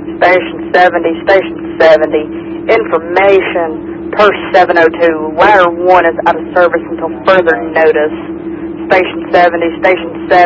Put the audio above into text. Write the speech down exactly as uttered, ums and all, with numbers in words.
Station seventy, Station seventy. Information per seven oh two. Ladder one is out of service until further notice. Station seventy, Station seventy.